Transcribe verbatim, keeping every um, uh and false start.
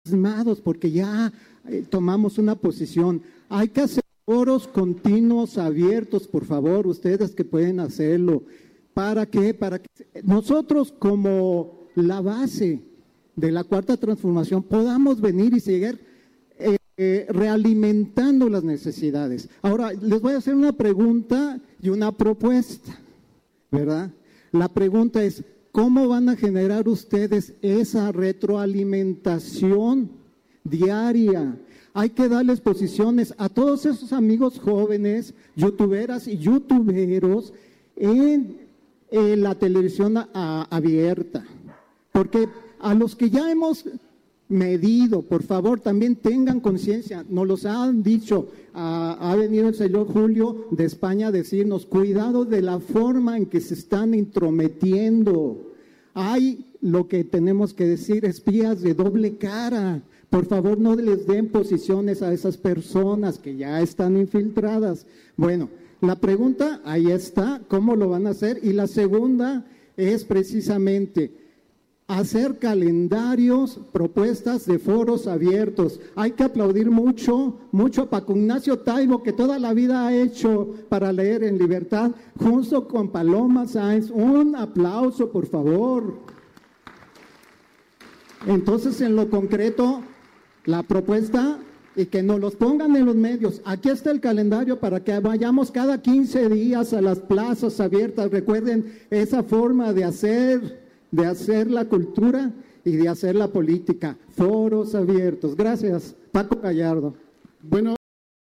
entusiasmados porque ya eh, tomamos una posición. Hay que hacer foros continuos, abiertos, por favor, ustedes que pueden hacerlo. ¿Para qué? Para que nosotros como la base de la Cuarta Transformación podamos venir y seguir eh, eh, realimentando las necesidades. Ahora, les voy a hacer una pregunta y una propuesta, ¿verdad? La pregunta es, ¿cómo van a generar ustedes esa retroalimentación diaria? Hay que darles posiciones a todos esos amigos jóvenes, youtuberas y youtuberos en, en la televisión a, a, abierta. Porque a los que ya hemos medido, por favor, también tengan conciencia. Nos los han dicho, uh, ha venido el señor Julio de España a decirnos, cuidado de la forma en que se están intrometiendo. Hay lo que tenemos que decir, espías de doble cara. Por favor, no les den posiciones a esas personas que ya están infiltradas. Bueno, la pregunta, ahí está, ¿cómo lo van a hacer? Y la segunda es precisamente hacer calendarios, propuestas de foros abiertos. Hay que aplaudir mucho, mucho a Paco Ignacio Taibo, que toda la vida ha hecho para leer en libertad, junto con Paloma Sáenz. Un aplauso, por favor. Entonces, en lo concreto, la propuesta, y que nos los pongan en los medios. Aquí está el calendario para que vayamos cada quince días a las plazas abiertas. Recuerden esa forma de hacer... de hacer la cultura y de hacer la política. Foros abiertos. Gracias. Paco Gallardo. Bueno.